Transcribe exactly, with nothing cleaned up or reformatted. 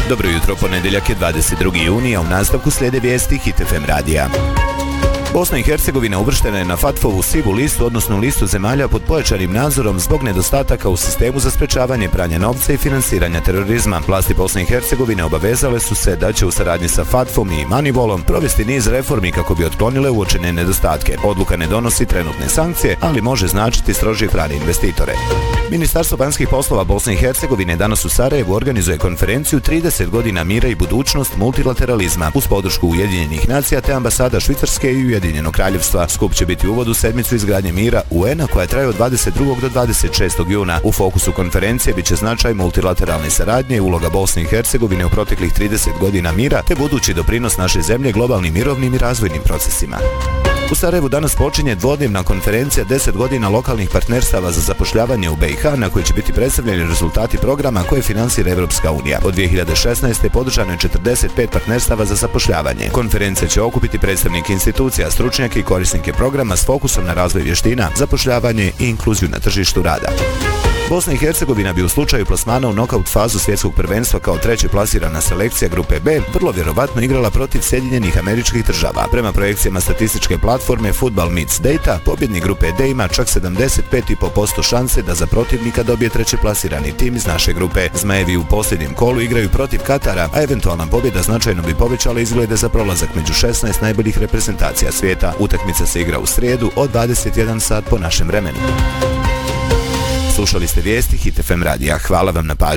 Dobro jutro, ponedjeljak je dvadeset drugi juni, a u nastavku slijede vijesti Hit F M radija. Bosna i Hercegovina uvrštena je na FATF-ovu sivu listu, odnosno listu zemalja pod pojačanim nadzorom zbog nedostataka u sistemu za sprečavanje pranja novca i finansiranja terorizma. Vlasti Bosne i Hercegovine obavezale su se da će u saradnji sa FATF-om i Manivolom provesti niz reformi kako bi otklonile uočene nedostatke. Odluka ne donosi trenutne sankcije, ali može značiti strožije strane investitore. Ministarstvo vanjskih poslova Bosne i Hercegovine danas u Sarajevu organizuje konferenciju trideset godina mira i budućnost multilateralizma uz podršku Ujedinjenih nacija te ambasada Švicarske i Ujedinjenog kraljevstva. Skup će biti uvod u sedmicu izgradnje mira U N-a koja traje od dvadeset drugog do dvadeset šestog juna. U fokusu konferencije biće značaj multilateralne saradnje i uloga Bosne i Hercegovine u proteklih trideset godina mira te budući doprinos naše zemlje globalnim mirovnim i razvojnim procesima. U Sarajevu danas počinje dvodnevna konferencija deset godina lokalnih partnerstava za zapošljavanje u B i H na kojoj će biti predstavljeni rezultati programa koje finansira Evropska unija. Od dvije hiljade šesnaeste. podržano je četrdeset pet partnerstava za zapošljavanje. Konferencija će okupiti predstavnike institucija, stručnjake i korisnike programa s fokusom na razvoj vještina, zapošljavanje i inkluziju na tržištu rada. Bosna i Hercegovina bi u slučaju plasmana u nokaut fazu svjetskog prvenstva kao treće plasirana selekcija grupe B vrlo vjerovatno igrala protiv Sjedinjenih Američkih Država. Prema projekcijama statističke platforme Football Meets Data, pobjednik grupe D ima čak sedamdeset pet zarez pet posto šanse da za protivnika dobije treće plasirani tim iz naše grupe. Zmajevi u posljednjem kolu igraju protiv Katara, a eventualna pobjeda značajno bi povećala izglede za prolazak među šesnaest najboljih reprezentacija svijeta. Utakmica se igra u srijedu od dvadeset jedan sat po našem vremenu. Slušali ste vijesti Hit F M radija. Hvala vam na pažnji.